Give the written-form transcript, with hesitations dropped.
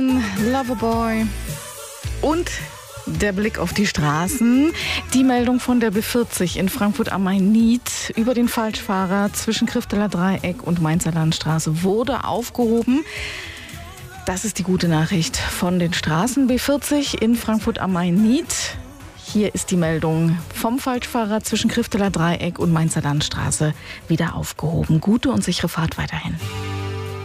Loverboy und der Blick auf die Straßen. Die Meldung von der B40 in Frankfurt am Main-Nied über den Falschfahrer zwischen Krifteler Dreieck und Mainzer Landstraße wurde aufgehoben. Das ist die gute Nachricht von den Straßen. B40 in Frankfurt am Main-Nied. Hier ist die Meldung vom Falschfahrer zwischen Krifteler Dreieck und Mainzer Landstraße wieder aufgehoben. Gute und sichere Fahrt weiterhin.